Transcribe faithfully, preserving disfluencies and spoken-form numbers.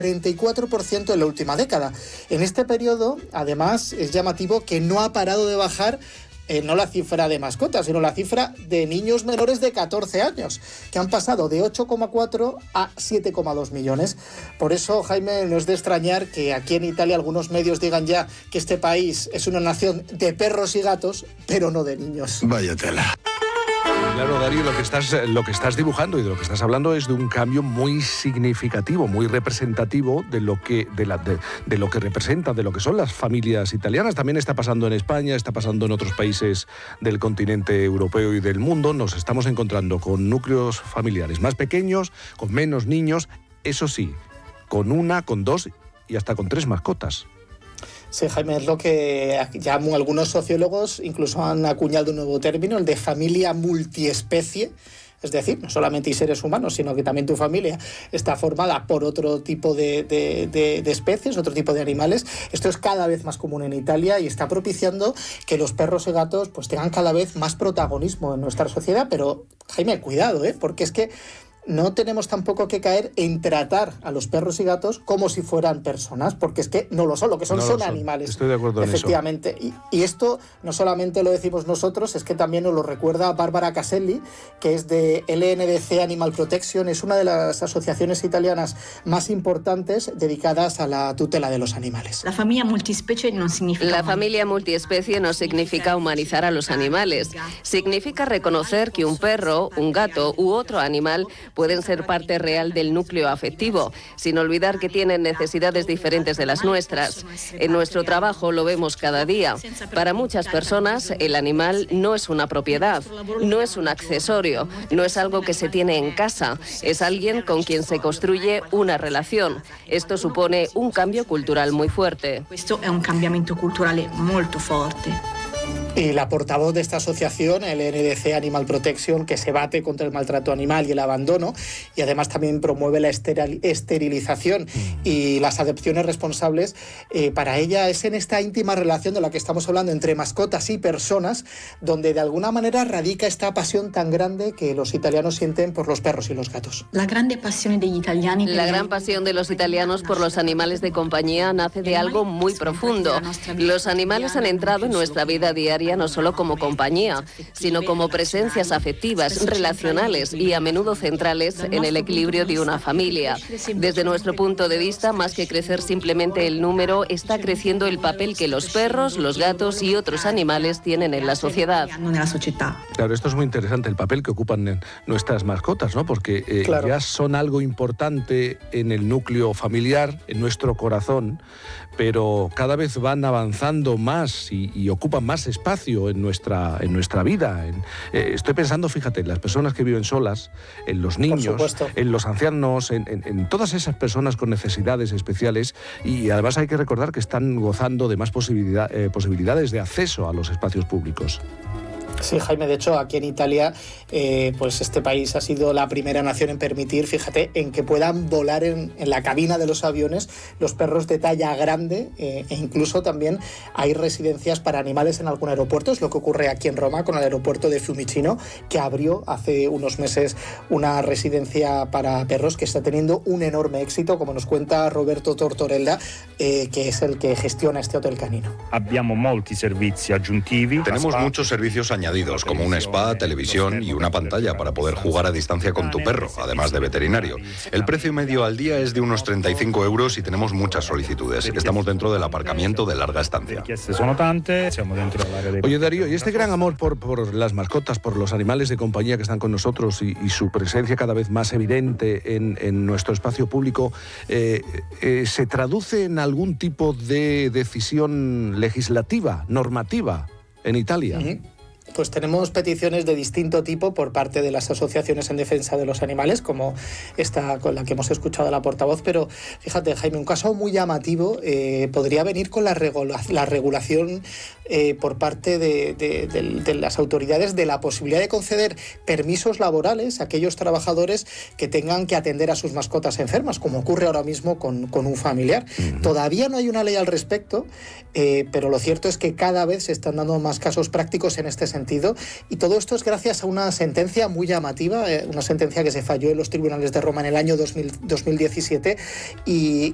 cuarenta y cuatro por ciento en la última década. En este periodo, además, es llamativo que no ha parado de bajar eh, no la cifra de mascotas, sino la cifra de niños menores de catorce años, que han pasado de ocho coma cuatro a siete coma dos millones. Por eso, Jaime, no es de extrañar que aquí en Italia algunos medios digan ya que este país es una nación de perros y gatos, pero no de niños. Vaya tela. Claro, Darío, lo que estás, lo que estás dibujando y de lo que estás hablando es de un cambio muy significativo, muy representativo de lo que, de la, de, de lo que representa, de lo que son las familias italianas. También está pasando en España, está pasando en otros países del continente europeo y del mundo. Nos estamos encontrando con núcleos familiares más pequeños, con menos niños, eso sí, con una, con dos y hasta con tres mascotas. Sí, Jaime, es lo que ya algunos sociólogos incluso han acuñado un nuevo término, el de familia multiespecie. Es decir, no solamente hay seres humanos, sino que también tu familia está formada por otro tipo de, de, de, de especies, otro tipo de animales. Esto es cada vez más común en Italia y está propiciando que los perros y gatos pues tengan cada vez más protagonismo en nuestra sociedad. Pero, Jaime, cuidado, ¿eh? Porque es que no tenemos tampoco que caer en tratar a los perros y gatos como si fueran personas, porque es que no lo son, lo que son no son, son animales. Estoy de acuerdo en eso. Efectivamente. Y, y esto no solamente lo decimos nosotros, es que también nos lo recuerda Barbara Caselli, que es de L N D C Animal Protection, es una de las asociaciones italianas más importantes dedicadas a la tutela de los animales. La familia multiespecie no significa... La familia multiespecie no significa humanizar a los animales. Significa reconocer que un perro, un gato u otro animal pueden ser parte real del núcleo afectivo, sin olvidar que tienen necesidades diferentes de las nuestras. En nuestro trabajo lo vemos cada día. Para muchas personas, el animal no es una propiedad, no es un accesorio, no es algo que se tiene en casa, es alguien con quien se construye una relación. Esto supone un cambio cultural muy fuerte. Esto es un cambiamiento cultural muy fuerte. Y la portavoz de esta asociación, el N D C Animal Protection, que se bate contra el maltrato animal y el abandono, y además también promueve la esterilización y las adopciones responsables, eh, para ella es en esta íntima relación de la que estamos hablando entre mascotas y personas, donde de alguna manera radica esta pasión tan grande que los italianos sienten por los perros y los gatos. La, grande pasión de italiani la gran pasión de los italianos por los animales de compañía nace de algo muy profundo. Los animales han entrado en nuestra vida diaria no solo como compañía, sino como presencias afectivas, relacionales y a menudo centrales en el equilibrio de una familia. Desde nuestro punto de vista, más que crecer simplemente el número, está creciendo el papel que los perros, los gatos y otros animales tienen en la sociedad. Claro, esto es muy interesante, el papel que ocupan nuestras mascotas, ¿no? Porque eh, claro. ya son algo importante en el núcleo familiar, en nuestro corazón, pero cada vez van avanzando más y, y ocupan más espacio en nuestra, en nuestra vida. En, eh, estoy pensando, fíjate, en las personas que viven solas, en los niños, en los ancianos, en, en, en todas esas personas con necesidades especiales, y además hay que recordar que están gozando de más posibilidad, eh, posibilidades de acceso a los espacios públicos. Sí, Jaime, de hecho, aquí en Italia, eh, pues este país ha sido la primera nación en permitir, fíjate, en que puedan volar en, en la cabina de los aviones los perros de talla grande, eh, e incluso también hay residencias para animales en algún aeropuerto. Es lo que ocurre aquí en Roma con el aeropuerto de Fiumicino, que abrió hace unos meses una residencia para perros que está teniendo un enorme éxito, como nos cuenta Roberto Tortorella, eh, que es el que gestiona este hotel canino. Tenemos muchos servicios añadidos, como un spa, televisión y una pantalla para poder jugar a distancia con tu perro, además de veterinario. El precio medio al día es de unos treinta y cinco euros y tenemos muchas solicitudes. Estamos dentro del aparcamiento de larga estancia. Oye, Darío, y este gran amor por, por las mascotas, por los animales de compañía que están con nosotros y, y su presencia cada vez más evidente en, en nuestro espacio público, eh, eh, ¿se traduce en algún tipo de decisión legislativa, normativa en Italia? Uh-huh. Pues tenemos peticiones de distinto tipo por parte de las asociaciones en defensa de los animales, como esta con la que hemos escuchado a la portavoz, pero fíjate, Jaime, un caso muy llamativo eh, podría venir con la, regula- la regulación eh, por parte de, de, de, de las autoridades de la posibilidad de conceder permisos laborales a aquellos trabajadores que tengan que atender a sus mascotas enfermas, como ocurre ahora mismo con, con un familiar. Uh-huh. Todavía no hay una ley al respecto, eh, pero lo cierto es que cada vez se están dando más casos prácticos en este sentido. Y todo esto es gracias a una sentencia muy llamativa, eh, una sentencia que se falló en los tribunales de Roma en el año dos mil, dos mil diecisiete y